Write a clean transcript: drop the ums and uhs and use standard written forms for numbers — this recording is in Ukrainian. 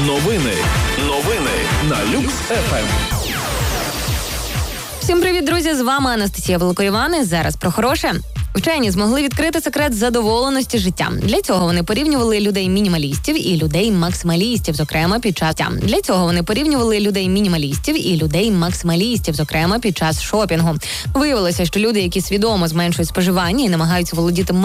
Новини на Люкс ФМ. Всім привіт, друзі! З вами Анастасія Великоїван. Зараз про хороше. Вчені змогли відкрити секрет задоволеності життям. Для цього вони порівнювали людей-мінімалістів і людей-максималістів, зокрема під час шопінгу. Виявилося, що люди, які свідомо зменшують споживання і намагаються володіти